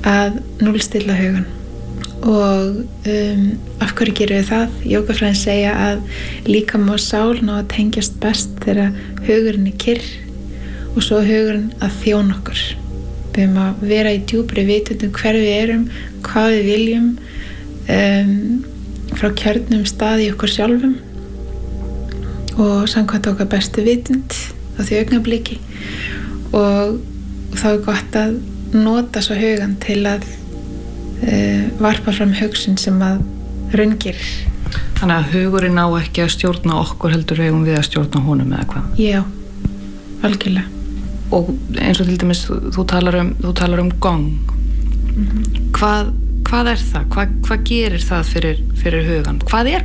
að núllstilla hugan. Og af hverju gerum við það? Jógafræðin segja að líkami og sál ná að tengjast best þegar hugurinn kyrr og svo hugurinn að þjóna okkur. Við erum að vera í djúpri vitund hver við erum, hvað við viljum, frá kjörnum stað í okkur sjálfum og samkvæmt okkar bestu vitund á því augnabliki og þá gott að nota svo hugan til að varpa fram hugsun sem að raungir. Þannig að hugurinn á ekki að stjórna okkur heldur eigum við að stjórna honum eða hvað? Já, algjörlega. Og eins og til dæmis þú talar um gong. Hvað er það? Hvað gerir það fyrir hugan? Hvað er